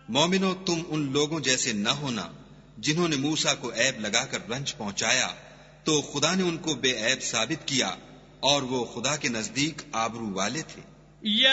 मोमिनो, तुम उन लोगों जैसे न होना जिन्होंने मूसा को ऐब लगाकर रंज पहुंचाया, तो खुदा ने उनको बेऐब साबित किया और वो खुदा के नजदीक आबरू वाले थे।